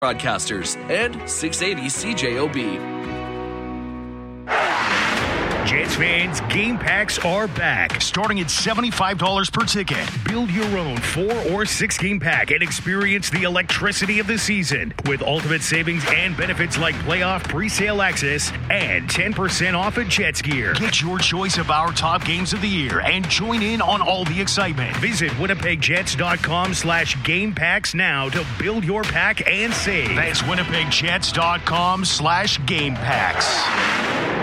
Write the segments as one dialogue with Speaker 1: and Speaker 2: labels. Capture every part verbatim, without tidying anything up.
Speaker 1: Broadcasters and six eighty C J O B.
Speaker 2: Jets fans, game packs are back, starting at seventy-five dollars per ticket. Build your own four or six game pack and experience the electricity of the season with ultimate savings and benefits like playoff pre-sale access and ten percent off at Jets gear. Get your choice of our top games of the year and join in on all the excitement. Visit winnipegjets.com slash game packs now to build your pack and save. That's winnipegjets.com slash game packs.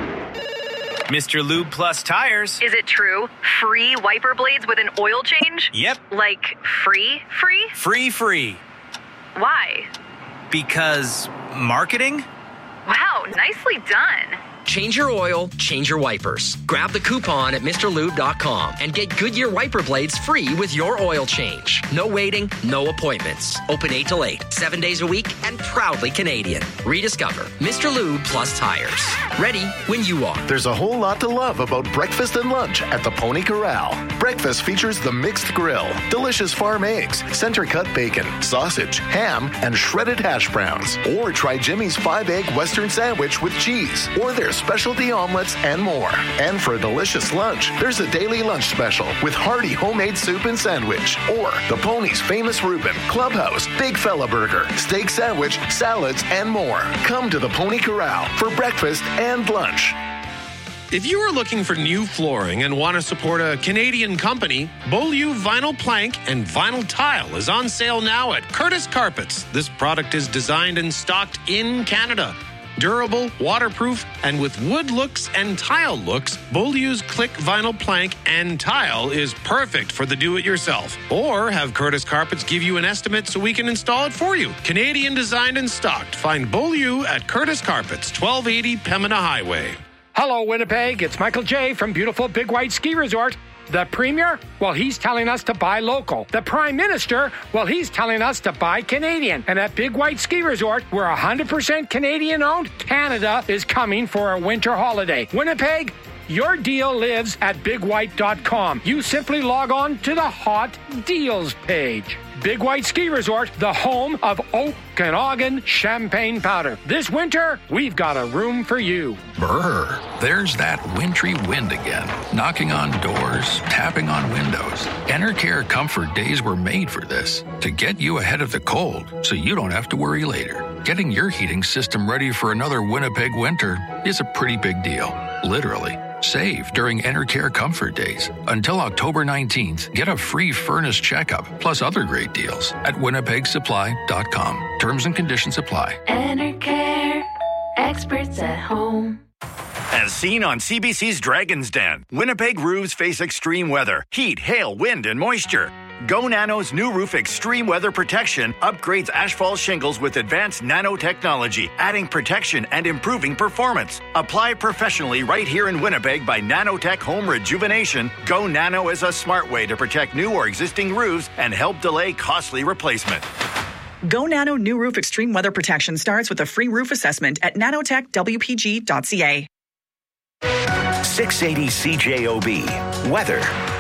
Speaker 3: Mister Lube Plus Tires.
Speaker 4: Is it true? Free wiper blades with an oil change?
Speaker 3: Yep.
Speaker 4: Like free, free?
Speaker 3: Free, free.
Speaker 4: Why?
Speaker 3: Because marketing?
Speaker 4: Wow, nicely done.
Speaker 5: Change your oil, change your wipers. Grab the coupon at Mr Lube dot com and get Goodyear wiper blades free with your oil change. No waiting, no appointments. Open eight till eight, seven days a week, and proudly Canadian. Rediscover Mister Lube Plus Tires. Ready when you are.
Speaker 6: There's a whole lot to love about breakfast and lunch at the Pony Corral. Breakfast features the mixed grill, delicious farm eggs, center-cut bacon, sausage, ham, and shredded hash browns. Or try Jimmy's five-egg Western sandwich with cheese, or their specialty omelets and more. And for a delicious lunch, there's a daily lunch special with hearty homemade soup and sandwich. Or the Pony's famous Reuben, Clubhouse, Big Fella Burger, steak sandwich, salads, and more. Come to the Pony Corral for breakfast and lunch.
Speaker 7: If you are looking for new flooring and want to support a Canadian company, Beaulieu Vinyl Plank and Vinyl Tile is on sale now at Curtis Carpets. This product is designed and stocked in Canada. Durable, waterproof, and with wood looks and tile looks, Beaulieu's Click Vinyl Plank and Tile is perfect for the do-it-yourself. Or have Curtis Carpets give you an estimate so we can install it for you. Canadian designed and stocked. Find Beaulieu at Curtis Carpets, twelve eighty Pembina Highway.
Speaker 8: Hello, Winnipeg. It's Michael J. from beautiful Big White Ski Resort. The Premier? Well, he's telling us to buy local. The Prime Minister? Well, he's telling us to buy Canadian. And at Big White Ski Resort, we're one hundred percent Canadian-owned. Canada is coming for a winter holiday. Winnipeg, your deal lives at big white dot com. You simply log on to the Hot Deals page. Big White Ski Resort, the home of Okanagan champagne powder. This winter, we've got a room for you.
Speaker 9: Brr, there's that wintry wind again, knocking on doors, tapping on windows. Enercare Comfort Days were made for this, to get you ahead of the cold so you don't have to worry later. Getting your heating system ready for another Winnipeg winter is a pretty big deal, literally. Save during Enercare Comfort Days. Until October nineteenth, get a free furnace checkup, plus other great deals at winnipeg supply dot com. Terms and conditions apply.
Speaker 10: Enercare, experts at home.
Speaker 11: As seen on C B C's Dragon's Den, Winnipeg roofs face extreme weather, heat, hail, wind, and moisture. Go Nano's new roof extreme weather protection upgrades asphalt shingles with advanced nanotechnology, adding protection and improving performance. Apply professionally right here in Winnipeg by Nanotech Home Rejuvenation. Go Nano is a smart way to protect new or existing roofs and help delay costly replacement.
Speaker 12: Go Nano new roof extreme weather protection starts with a free roof assessment at nanotech w p g dot c a.
Speaker 13: six eighty C J O B. Weather.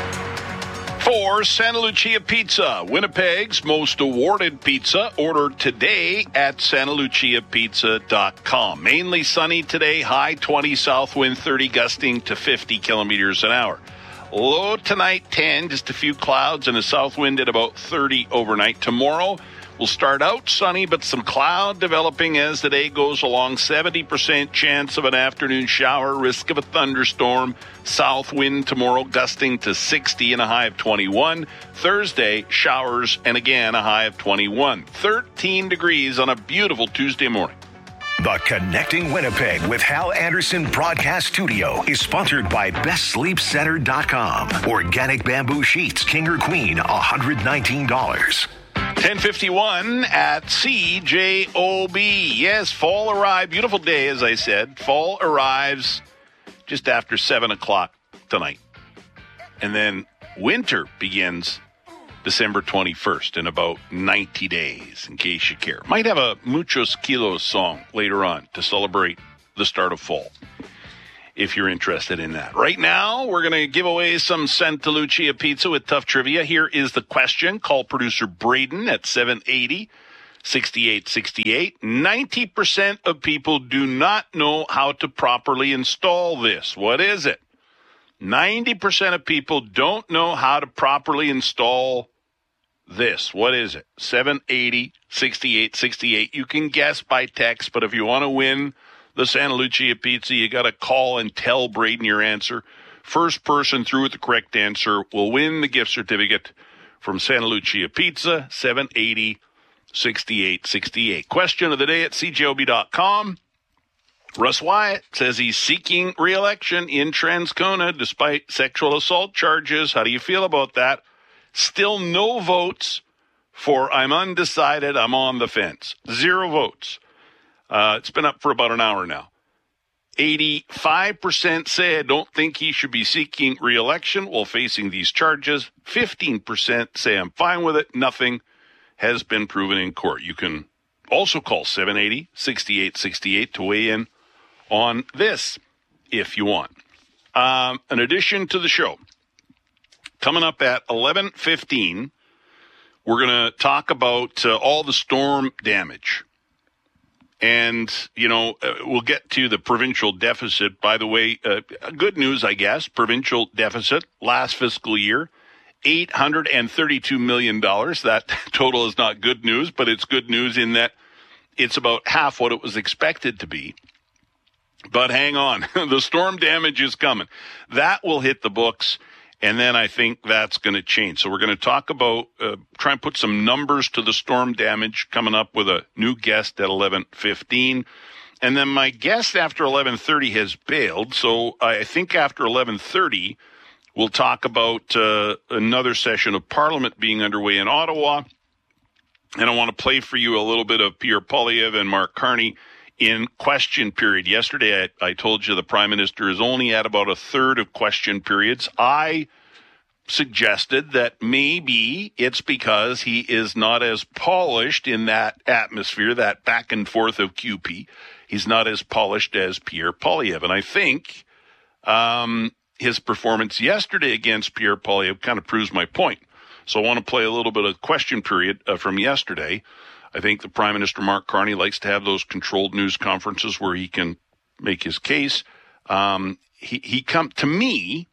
Speaker 14: For Santa Lucia Pizza, Winnipeg's most awarded pizza, ordered today at santa lucia pizza dot com. Mainly sunny today, high twenty, south wind thirty, gusting to fifty kilometers an hour. Low tonight ten, just a few clouds and a south wind at about thirty overnight. Tomorrow will start out sunny, but some cloud developing as the day goes along. seventy percent chance of an afternoon shower, risk of a thunderstorm. South wind tomorrow gusting to sixty and a high of twenty-one. Thursday, showers and again a high of twenty-one. thirteen degrees on a beautiful Tuesday morning.
Speaker 13: The Connecting Winnipeg with Hal Anderson Broadcast Studio is sponsored by best sleep center dot com. Organic bamboo sheets, king or queen, one hundred nineteen dollars.
Speaker 14: ten fifty-one at C J O B. Yes, fall arrived. Beautiful day, as I said. Fall arrives just after seven o'clock tonight. And then winter begins December twenty-first in about ninety days, in case you care. Might have a Muchos Kilos song later on to celebrate the start of fall, if you're interested in that. Right now, we're going to give away some Santa Lucia pizza with tough trivia. Here is the question. Call producer Braden at seven eighty sixty-eight sixty-eight. ninety percent of people do not know how to properly install this. What is it? ninety percent of people don't know how to properly install this. What is it? seven eighty, sixty-eight sixty-eight. You can guess by text, but if you want to win the Santa Lucia Pizza, you got to call and tell Braden your answer. First person through with the correct answer will win the gift certificate from Santa Lucia Pizza, seven eighty, sixty-eight sixty-eight. Question of the day at C J O B dot com. Russ Wyatt says he's seeking re-election in Transcona despite sexual assault charges. How do you feel about that? Still no votes for I'm undecided, I'm on the fence. Zero votes. Uh, it's been up for about an hour now. eighty-five percent say I don't think he should be seeking re-election while facing these charges. fifteen percent say I'm fine with it. Nothing has been proven in court. You can also call seven eighty, sixty-eight sixty-eight to weigh in on this if you want. Um, in addition to the show, coming up at eleven fifteen, we're going to talk about uh, all the storm damage. And, you know, uh, we'll get to the provincial deficit. By the way, uh, good news, I guess, provincial deficit last fiscal year, eight hundred thirty-two million dollars. That total is not good news, but it's good news in that it's about half what it was expected to be. But hang on, the storm damage is coming. That will hit the books, and then I think that's going to change. So we're going to talk about, uh, try and put some numbers to the storm damage, coming up with a new guest at eleven fifteen. And then my guest after eleven thirty has bailed, so I think after eleven thirty, we'll talk about uh, another session of Parliament being underway in Ottawa. And I want to play for you a little bit of Pierre Poilievre and Mark Carney in question period. Yesterday, I, I told you the Prime Minister is only at about a third of question periods. I suggested that maybe it's because he is not as polished in that atmosphere, that back and forth of Q P. He's not as polished as Pierre Poilievre. And I think um, his performance yesterday against Pierre Poilievre kind of proves my point. So I want to play a little bit of question period uh, from yesterday. I think the Prime Minister, Mark Carney, likes to have those controlled news conferences where he can make his case. Um, he, he come to me,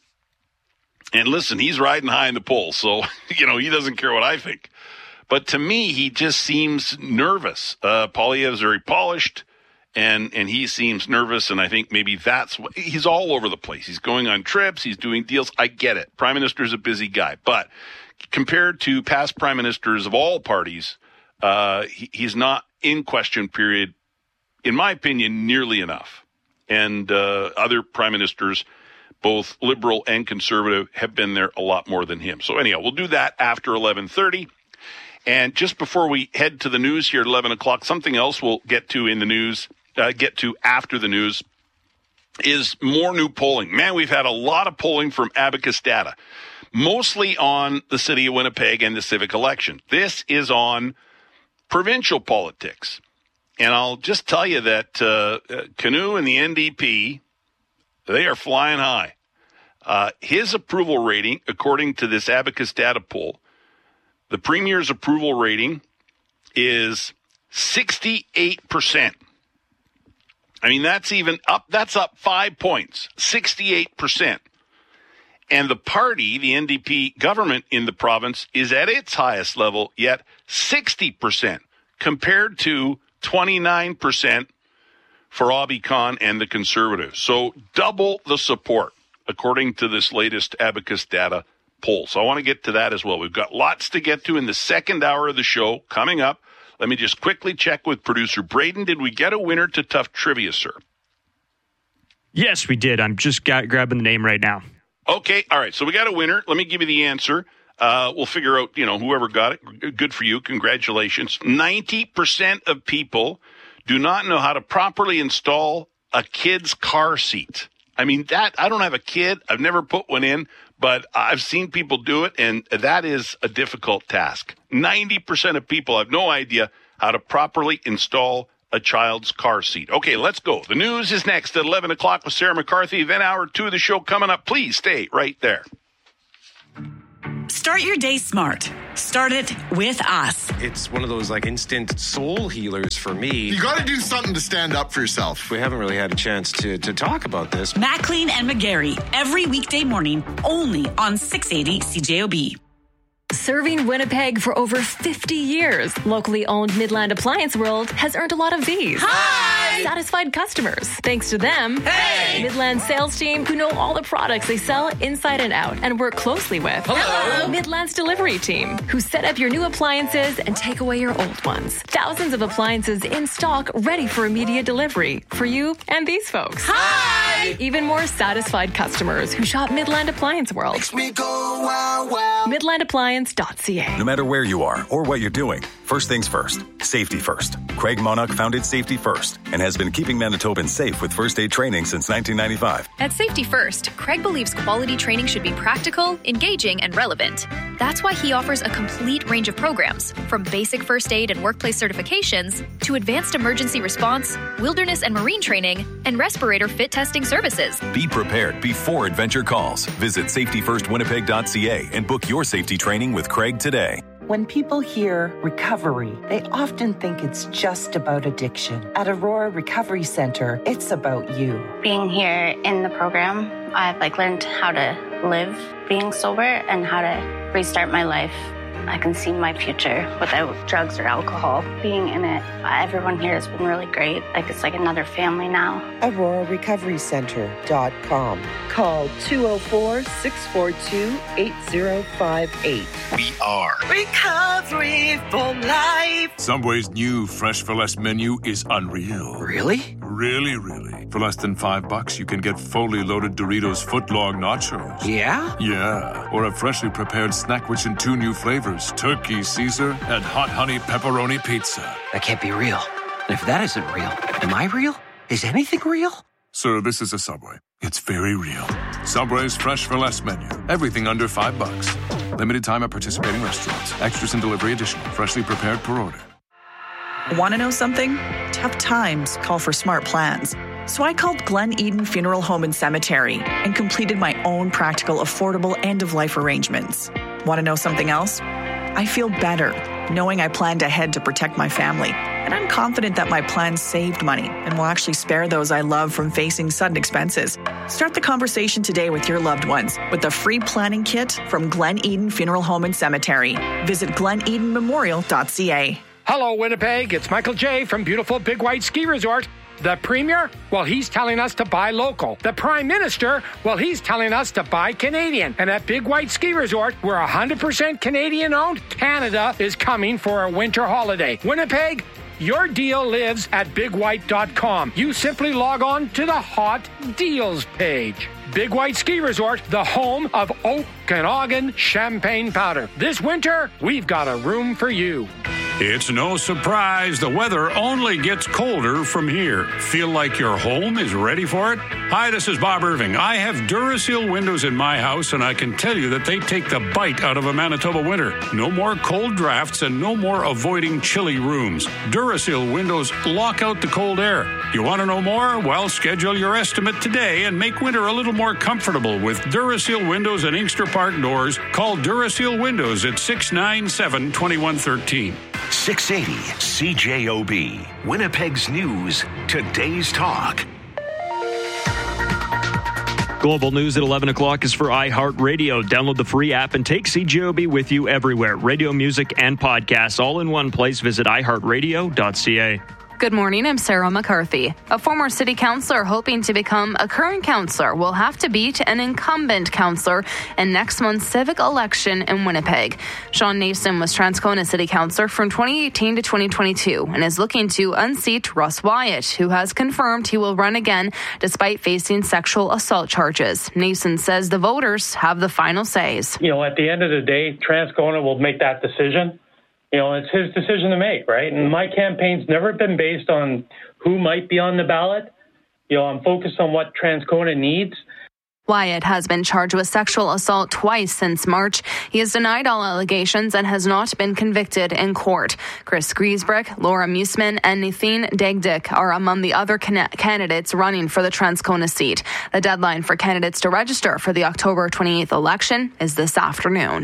Speaker 14: and listen, he's riding high in the polls, so, you know, he doesn't care what I think. But to me, he just seems nervous. Uh, Poilievre's very polished, and, and he seems nervous, and I think maybe that's what, he's all over the place. He's going on trips, he's doing deals. I get it. Prime Minister's a busy guy, but compared to past Prime Ministers of all parties, Uh, he, he's not in question period, in my opinion, nearly enough. And uh, other prime ministers, both liberal and conservative, have been there a lot more than him. So anyhow, we'll do that after eleven thirty. And just before we head to the news here at eleven o'clock, something else we'll get to in the news, uh, get to after the news, is more new polling. Man, we've had a lot of polling from Abacus Data, mostly on the city of Winnipeg and the civic election. This is on provincial politics. And I'll just tell you that uh, Canoe and the N D P, they are flying high. Uh, his approval rating, according to this Abacus Data poll, the Premier's approval rating is sixty-eight percent. I mean, that's even up, that's up five points, sixty-eight percent. And the party, the N D P government in the province, is at its highest level, yet sixty percent compared to twenty-nine percent for Obby Khan and the Conservatives. So double the support, according to this latest Abacus Data poll. So I want to get to that as well. We've got lots to get to in the second hour of the show coming up. Let me just quickly check with producer Braden. Did we get a winner to Tough Trivia, sir?
Speaker 15: Yes, we did. I'm just got, grabbing the name right now.
Speaker 14: Okay, all right, so we got a winner. Let me give you the answer. Uh, we'll figure out, you know, whoever got it. Good for you. Congratulations. ninety percent of people do not know how to properly install a kid's car seat. I mean, that, I don't have a kid. I've never put one in, but I've seen people do it, and that is a difficult task. ninety percent of people have no idea how to properly install a child's car seat. Okay, let's go. The news is next at eleven o'clock with Sarah McCarthy. Then hour two of the show coming up. Please stay right there.
Speaker 12: Start your day smart. Start it with us.
Speaker 7: It's one of those like instant soul healers for me.
Speaker 16: You got to do something to stand up for yourself.
Speaker 7: We haven't really had a chance to, to talk about this.
Speaker 12: Maclean and McGarry, every weekday morning, only on six eighty C J O B.
Speaker 17: Serving Winnipeg for over fifty years, locally owned Midland Appliance World has earned a lot of these.
Speaker 12: Hi!
Speaker 17: Satisfied customers. Thanks to them,
Speaker 12: hey!
Speaker 17: Midland sales team who know all the products they sell inside and out and work closely with.
Speaker 12: Hello!
Speaker 17: Midland's delivery team who set up your new appliances and take away your old ones. Thousands of appliances in stock ready for immediate delivery for you and these folks.
Speaker 12: Hi!
Speaker 17: Even more satisfied customers who shop Midland Appliance World.
Speaker 18: Makes me go wow wow.
Speaker 17: Midland Appliance.
Speaker 19: No matter where you are or what you're doing, first things first, safety first. Craig Monarch founded Safety First and has been keeping Manitobans safe with first aid training since nineteen ninety-five.
Speaker 20: At Safety First, Craig believes quality training should be practical, engaging, and relevant. That's why he offers a complete range of programs, from basic first aid and workplace certifications to advanced emergency response, wilderness and marine training, and respirator fit testing services.
Speaker 21: Be prepared before adventure calls. Visit safety first winnipeg dot c a and book your safety training with Craig today.
Speaker 22: When people hear recovery, they often think it's just about addiction. At Aurora Recovery Center, it's about you.
Speaker 23: Being here in the program, I've like learned how to live being sober and how to restart my life. I can see my future without drugs or alcohol. Being in it, everyone here has been really great. Like it's like another family now.
Speaker 22: Aurora Recovery Center dot com. Call two oh four, six four two, eight oh five eight.
Speaker 13: We are
Speaker 22: Recovery for Life.
Speaker 24: Subway's new Fresh for Less menu is unreal.
Speaker 5: Really?
Speaker 24: Really, really. For less than five bucks, you can get fully loaded Doritos footlong nachos.
Speaker 5: Yeah?
Speaker 24: Yeah. Or a freshly prepared snack rich in two new flavors, Turkey Caesar and Hot Honey Pepperoni Pizza.
Speaker 5: That can't be real. And if that isn't real, am I real? Is anything real?
Speaker 24: Sir, this is a Subway. It's very real. Subway's Fresh for Less menu. Everything under five bucks. Limited time at participating restaurants. Extras and delivery additional. Freshly prepared per order.
Speaker 12: Want to know something? Tough times call for smart plans. So I called Glen Eden Funeral Home and Cemetery and completed my own practical, affordable end-of-life arrangements. Want to know something else? I feel better knowing I planned ahead to protect my family. And I'm confident that my plan saved money and will actually spare those I love from facing sudden expenses. Start the conversation today with your loved ones with the free planning kit from Glen Eden Funeral Home and Cemetery. Visit glen eden memorial dot c a.
Speaker 8: Hello, Winnipeg. It's Michael J. from beautiful Big White Ski Resort. The Premier? Well, he's telling us to buy local. The Prime Minister? Well, he's telling us to buy Canadian. And at Big White Ski Resort, we're one hundred percent Canadian owned. Canada is coming for a winter holiday. Winnipeg? Your deal lives at big white dot com. You simply log on to the Hot Deals page. Big White Ski Resort, the home of Okanagan champagne powder. This winter, we've got a room for you.
Speaker 25: It's no surprise the weather only gets colder from here. Feel like your home is ready for it? Hi, this is Bob Irving. I have Duraseal windows in my house, and I can tell you that they take the bite out of a Manitoba winter. No more cold drafts and no more avoiding chilly rooms. Duraseal windows lock out the cold air. You want to know more? Well, schedule your estimate today and make winter a little more comfortable with Duraseal windows and Inkster Park doors. Call Duraseal Windows at six nine seven, two one one three.
Speaker 13: six eighty C J O B. Winnipeg's News. Today's Talk.
Speaker 15: Global News at eleven o'clock is for iHeartRadio. Download the free app and take C J O B with you everywhere. Radio, music, and podcasts all in one place. Visit i heart radio dot c a.
Speaker 26: Good morning, I'm Sarah McCarthy. A former city councilor hoping to become a current councilor will have to beat an incumbent councilor in next month's civic election in Winnipeg. Sean Nason was Transcona city councilor from twenty eighteen to twenty twenty-two and is looking to unseat Russ Wyatt, who has confirmed he will run again despite facing sexual assault charges. Nason says the voters have the final says.
Speaker 27: You know, at the end of the day, Transcona will make that decision. You know, it's his decision to make, right? And my campaign's never been based on who might be on the ballot. You know, I'm focused on what Transcona needs.
Speaker 26: Wyatt has been charged with sexual assault twice since March. He has denied all allegations and has not been convicted in court. Chris Griesbrecht, Laura Museman, and Nathan Degdick are among the other can- candidates running for the Transcona seat. The deadline for candidates to register for the October twenty-eighth election is this afternoon.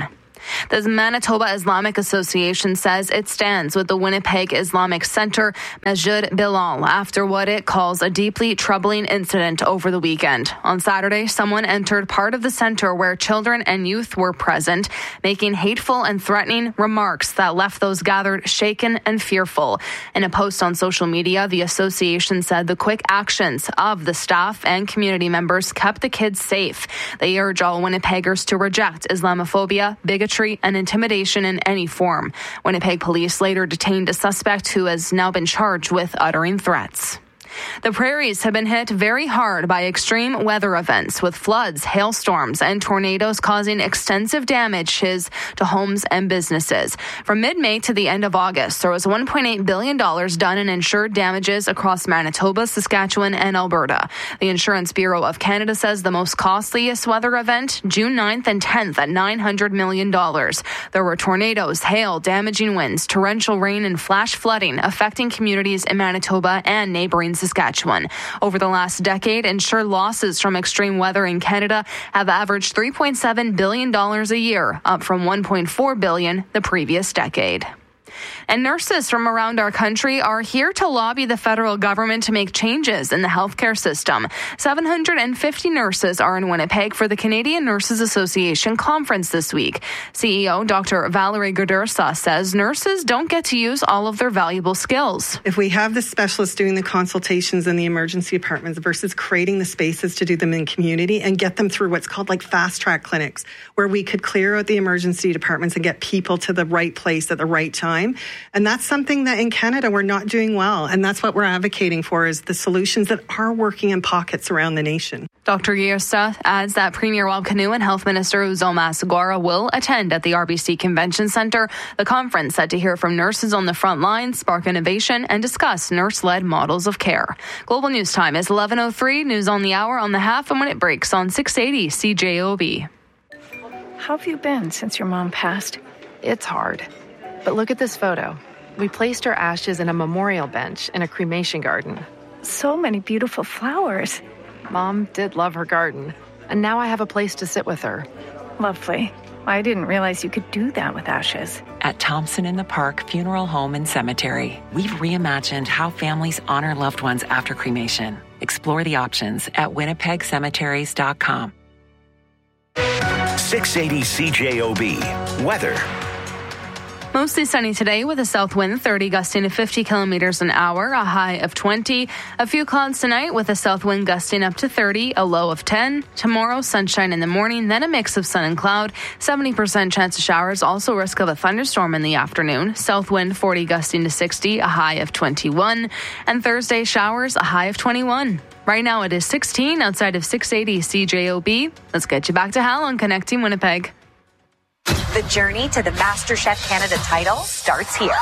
Speaker 26: The Manitoba Islamic Association says it stands with the Winnipeg Islamic Center, Masjid Bilal, after what it calls a deeply troubling incident over the weekend. On Saturday, someone entered part of the center where children and youth were present, making hateful and threatening remarks that left those gathered shaken and fearful. In a post on social media, the association said the quick actions of the staff and community members kept the kids safe. They urge all Winnipeggers to reject Islamophobia, bigotry, and intimidation in any form. Winnipeg police later detained a suspect who has now been charged with uttering threats. The prairies have been hit very hard by extreme weather events with floods, hailstorms, and tornadoes causing extensive damages to homes and businesses. From mid-May to the end of August, there was one point eight billion dollars done in insured damages across Manitoba, Saskatchewan, and Alberta. The Insurance Bureau of Canada says the most costliest weather event, June ninth and tenth at nine hundred million dollars. There were tornadoes, hail, damaging winds, torrential rain, and flash flooding affecting communities in Manitoba and neighboring Saskatchewan. Over the last decade, insured losses from extreme weather in Canada have averaged three point seven billion dollars a year, up from one point four billion dollars the previous decade. And nurses from around our country are here to lobby the federal government to make changes in the healthcare system. seven hundred fifty nurses are in Winnipeg for the Canadian Nurses Association conference this week. C E O Doctor Valerie Godursa says nurses don't get to use all of their valuable skills.
Speaker 1: If we have the specialists doing the consultations in the emergency departments versus creating the spaces to do them in community and get them through what's called like fast track clinics, where we could clear out the emergency departments and get people to the right place at the right time. And that's something that in Canada we're not doing well. And that's what we're advocating for, is the solutions that are working in pockets around the nation.
Speaker 26: Doctor Giersa adds that Premier Rob Canoe and Health Minister Uzoma Segura will attend at the R B C Convention Centre. The conference set to hear from nurses on the front line, spark innovation, and discuss nurse-led models of care. Global News Time is eleven oh three. News on the hour on the half and when it breaks on six eighty C J O B.
Speaker 2: How have you been since your mom passed? It's hard. But look at this photo. We placed her ashes in a memorial bench in a cremation garden. So many beautiful flowers. Mom did love her garden, and now I have a place to sit with her. Lovely. I didn't realize you could do that with ashes.
Speaker 3: At Thompson in the Park Funeral Home and Cemetery, we've reimagined how families honor loved ones after cremation. Explore the options at winnipeg cemeteries dot com.
Speaker 13: six eighty C J O B. Weather.
Speaker 26: Mostly sunny today with a south wind thirty gusting to fifty kilometers an hour, a high of twenty. A few clouds tonight with a south wind gusting up to thirty, a low of ten. Tomorrow, sunshine in the morning, then a mix of sun and cloud. seventy percent chance of showers, also risk of a thunderstorm in the afternoon. South wind forty gusting to sixty, a high of twenty-one. And Thursday, showers, a high of twenty-one. Right now it is sixteen outside of six eighty C J O B. Let's get you back to Hal on Connecting Winnipeg.
Speaker 4: The journey to the MasterChef Canada title starts here.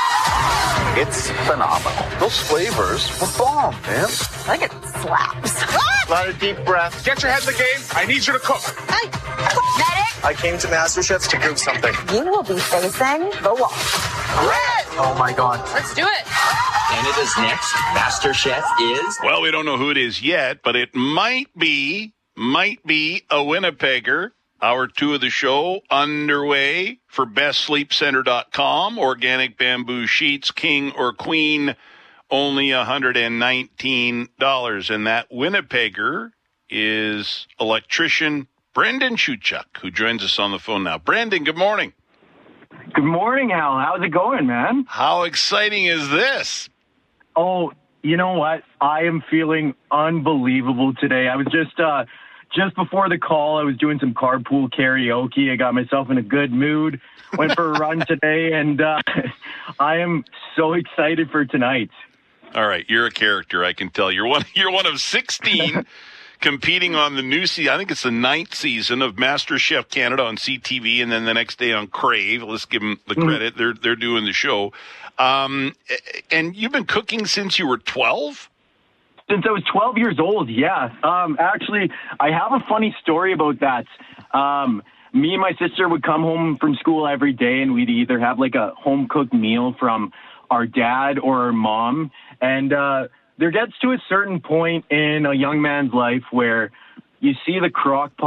Speaker 6: It's phenomenal. Those flavors were bomb, man.
Speaker 4: Like it slaps.
Speaker 6: A lot of deep breaths. Get your head in the game. I need you to cook.
Speaker 4: Hey, medic.
Speaker 6: I came to MasterChef to prove something.
Speaker 4: You will be facing the wall.
Speaker 6: Red. Oh my God.
Speaker 4: Let's do it.
Speaker 5: Canada's next MasterChef is...
Speaker 14: Well, we don't know who it is yet, but it might be, might be a Winnipegger. Hour two of the show underway for best sleep center dot com. Organic bamboo sheets, king or queen, only one hundred nineteen dollars. And that Winnipegger is electrician Brendan Shuchuk, who joins us on the phone now. Brendan, good morning.
Speaker 9: Good morning, Al. How's it going, man?
Speaker 14: How exciting is this?
Speaker 9: Oh, you know what? I am feeling unbelievable today. I was just... uh Just before the call, I was doing some carpool karaoke. I got myself in a good mood, went for a run today, and uh, I am so excited for tonight.
Speaker 14: All right, you're a character, I can tell. You're one You're one of sixteen competing on the new season. I think it's the ninth season of MasterChef Canada on C T V, and then the next day on Crave. Let's give them the credit. Mm. They're, they're doing the show. Um, and you've been cooking since you were twelve?
Speaker 9: Since I was twelve years old, yeah. Um, actually, I have a funny story about that. Um, me and my sister would come home from school every day, and we'd either have like a home-cooked meal from our dad or our mom. And uh, there gets to a certain point in a young man's life where you see the crock pot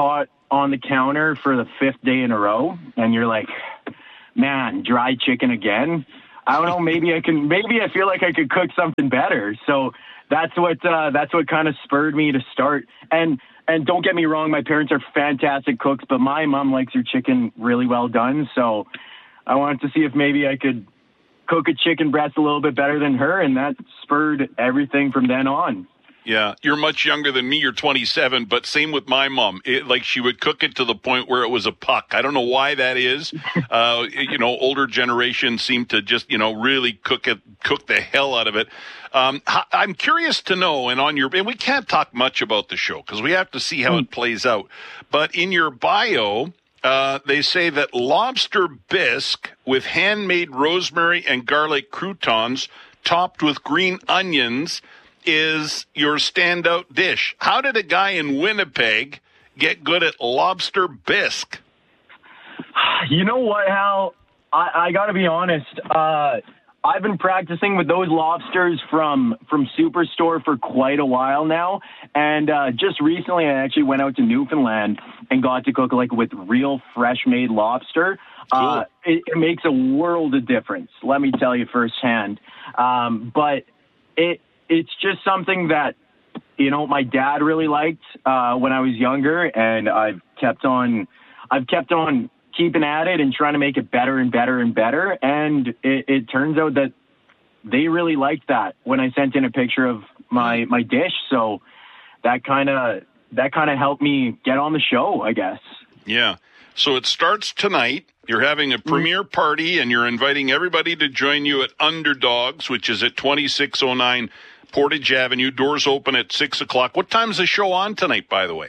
Speaker 9: on the counter for the fifth day in a row, and you're like, man, dry chicken again. I don't know. Maybe I can. Maybe I feel like I could cook something better. So that's what uh, that's what kind of spurred me to start. And and don't get me wrong, my parents are fantastic cooks, but my mom likes her chicken really well done. So I wanted to see if maybe I could cook a chicken breast a little bit better than her, and that spurred everything from then on.
Speaker 14: Yeah, you're much younger than me. You're twenty-seven, but same with my mom. It, like, she would cook it to the point where it was a puck. I don't know why that is. Uh, you know, older generations seem to just, you know, really cook it, cook the hell out of it. Um, I'm curious to know, and on your, and we can't talk much about the show because we have to see how mm. it plays out. But in your bio, uh, they say that lobster bisque with handmade rosemary and garlic croutons topped with green onions is your standout dish. How did a guy in Winnipeg get good at lobster bisque?
Speaker 9: You know what, Hal? I, I got to be honest. Uh, I've been practicing with those lobsters from, from Superstore for quite a while now. And uh, just recently, I actually went out to Newfoundland and got to cook like with real fresh-made lobster. Cool. Uh, it, it makes a world of difference, let me tell you firsthand. Um, but it it's just something that, you know, my dad really liked uh, when I was younger, and I've kept on, I've kept on keeping at it and trying to make it better and better and better. And it, it turns out that they really liked that when I sent in a picture of my, my dish. So that kind of, that kind of helped me get on the show, I guess.
Speaker 14: Yeah. So it starts tonight. You're having a premiere party, and you're inviting everybody to join you at Underdogs, which is at twenty-six oh nine Portage Avenue. Doors open at six o'clock. What time's the show on tonight, by the way?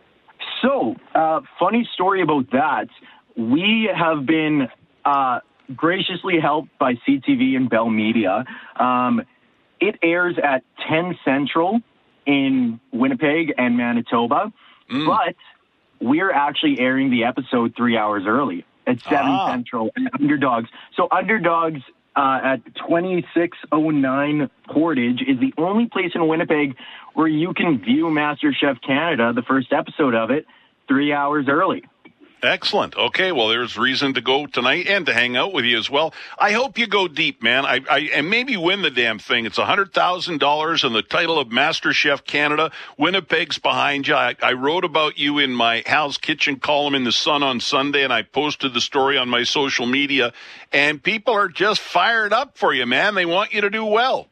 Speaker 9: So, uh, funny story about that. We have been uh, graciously helped by C T V and Bell Media. Um, it airs at ten Central in Winnipeg and Manitoba, mm. but we're actually airing the episode three hours early at seven ah. Central and Underdogs. So Underdogs uh, at twenty-six oh nine Portage is the only place in Winnipeg where you can view MasterChef Canada, the first episode of it, three hours early.
Speaker 14: Excellent. Okay, well, there's reason to go tonight and to hang out with you as well. I hope you go deep, man, I, I and maybe win the damn thing. It's one hundred thousand dollars and the title of MasterChef Canada. Winnipeg's behind you. I, I wrote about you in my Hal's Kitchen column in The Sun on Sunday, and I posted the story on my social media, and people are just fired up for you, man. They want you to do well.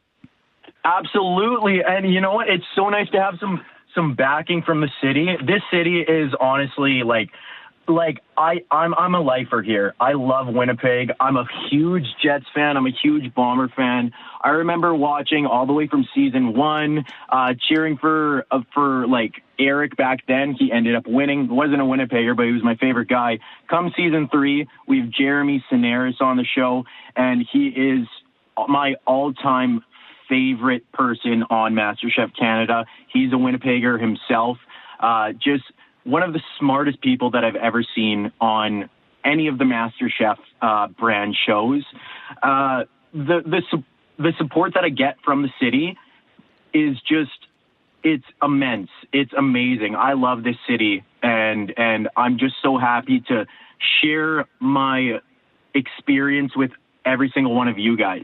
Speaker 9: Absolutely, and you know what? It's so nice to have some, some backing from the city. This city is honestly, like... Like, I, I'm I'm a lifer here. I love Winnipeg. I'm a huge Jets fan. I'm a huge Bomber fan. I remember watching all the way from season one, uh, cheering for, uh, for like, Eric back then. He ended up winning. He wasn't a Winnipegger, but he was my favorite guy. Come season three, we have Jeremy Senaris on the show, and he is my all-time favorite person on MasterChef Canada. He's a Winnipegger himself. Uh, just... one of the smartest people that I've ever seen on any of the MasterChef uh, brand shows. Uh, the the su- the support that I get from the city is just, it's immense. It's amazing. I love this city, and and I'm just so happy to share my experience with every single one of you guys.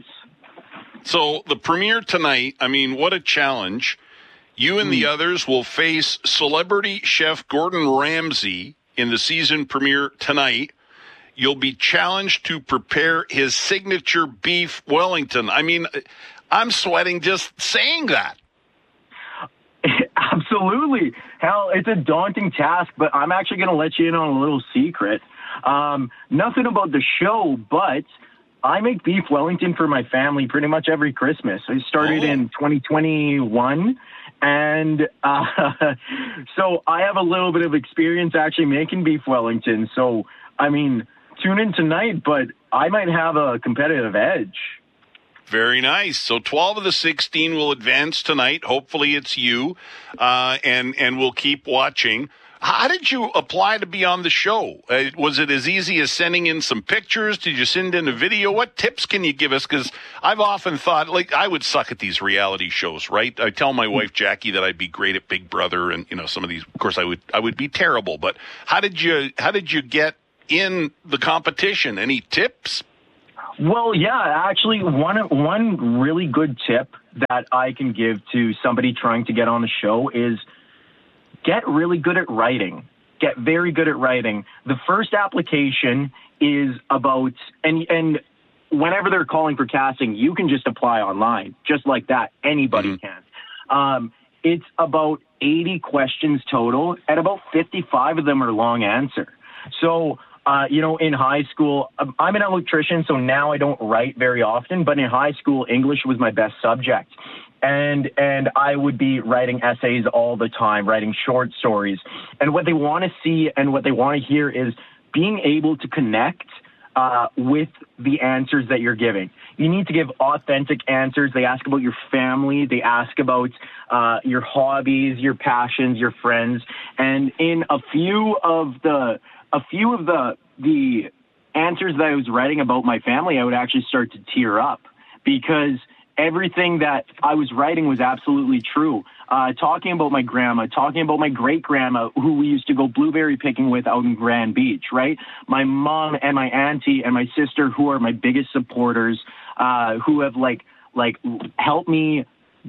Speaker 14: So the premiere tonight, I mean, what a challenge. You and the others will face celebrity chef Gordon Ramsay in the season premiere tonight. You'll be challenged to prepare his signature beef Wellington. I mean, I'm sweating just saying that.
Speaker 9: Absolutely. Hell, it's a daunting task, but I'm actually going to let you in on a little secret. Um, nothing about the show, but I make beef Wellington for my family pretty much every Christmas. I started oh. in twenty twenty-one. And uh, so I have a little bit of experience actually making beef Wellington. So, I mean, tune in tonight, but I might have a competitive edge.
Speaker 14: Very nice. So twelve of the sixteen will advance tonight. Hopefully it's you, uh, and, and we'll keep watching. how did you apply to be on the show? Uh, was it as easy as sending in some pictures? Did you send in a video? What tips can you give us? Because I've often thought, like, I would suck at these reality shows, right? I tell my wife, Jackie, that I'd be great at Big Brother, and, you know, some of these, of course, I would I would be terrible. But how did you how did you get in the competition? Any tips?
Speaker 9: Well, yeah, actually, one one really good tip that I can give to somebody trying to get on the show is get really good at writing. Get very good at writing. The first application is about, and and whenever they're calling for casting, you can just apply online, just like that. Anybody mm-hmm. can. Um, it's about eighty questions total, and about fifty-five of them are long answer. So, Uh, you know, in high school, I'm an electrician, so now I don't write very often. But in high school, English was my best subject. And and I would be writing essays all the time, writing short stories. And what they want to see and what they want to hear is being able to connect uh, with the answers that you're giving. You need to give authentic answers. They ask about your family. They ask about uh, your hobbies, your passions, your friends. And in a few of the A few of the the answers that I was writing about my family, I would actually start to tear up because everything that I was writing was absolutely true. Uh, talking about my grandma, talking about my great-grandma, who we used to go blueberry picking with out in Grand Beach, right? My mom and my auntie and my sister, who are my biggest supporters, uh, who have, like, like helped me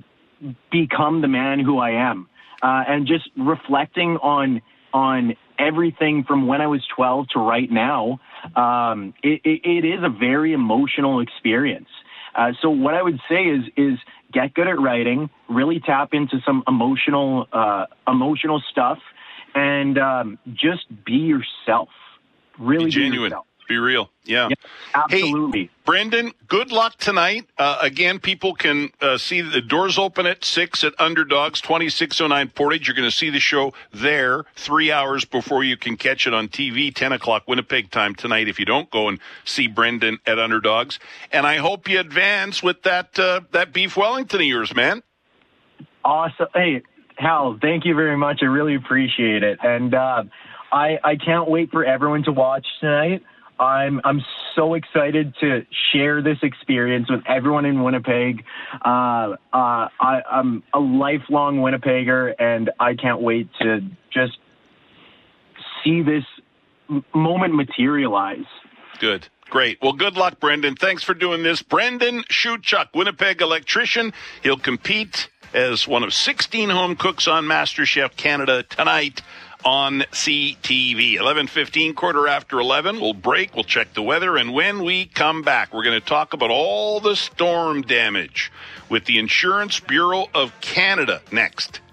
Speaker 9: become the man who I am. Uh, and just reflecting on on everything from when I was twelve to right now, um, it, it, it is a very emotional experience. Uh, so what I would say is is get good at writing, really tap into some emotional uh, emotional stuff, and um, just be yourself. Really
Speaker 14: be genuine.
Speaker 9: Be yourself.
Speaker 14: Be real. Yeah.
Speaker 9: yeah absolutely.
Speaker 14: Hey, Brendan, good luck tonight. Uh, again, people can uh, see the doors open at six at Underdogs, twenty-six oh nine Portage. You're going to see the show there three hours before you can catch it on T V, ten o'clock Winnipeg time tonight if you don't go and see Brendan at Underdogs. And I hope you advance with that, uh, that beef Wellington of yours, man.
Speaker 9: Awesome. Hey, Hal, thank you very much. I really appreciate it. And uh, I, I can't wait for everyone to watch tonight. I'm I'm so excited to share this experience with everyone in Winnipeg. Uh, uh, I, I'm a lifelong Winnipegger, and I can't wait to just see this moment materialize.
Speaker 14: Good. Great. Well, good luck, Brendan. Thanks for doing this. Brendan Shewchuk, Winnipeg electrician. He'll compete as one of sixteen home cooks on MasterChef Canada tonight on C T V. eleven fifteen, quarter after eleven. We'll break. We'll check the weather. And when we come back, we're going to talk about all the storm damage with the Insurance Bureau of Canada next.